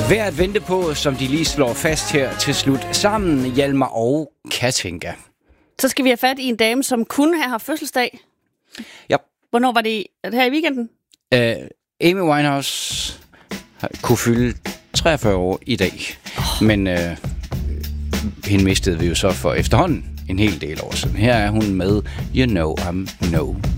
Værd at vente på, som de lige slår fast her til slut. Sammen, Hjalmar og Katinka. Så skal vi have fat i en dame, som kunne have haft fødselsdag. Ja. Hvornår var det? Er det her i weekenden? Amy Winehouse kunne fylde 43 år i dag. Men hende mistede vi jo så for efterhånden en hel del år siden. Her er hun med You Know I'm No